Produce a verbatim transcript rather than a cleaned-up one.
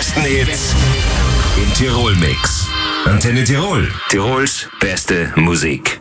besten Hits im Tirol-Mix. Antenne Tirol, Tirols beste Musik.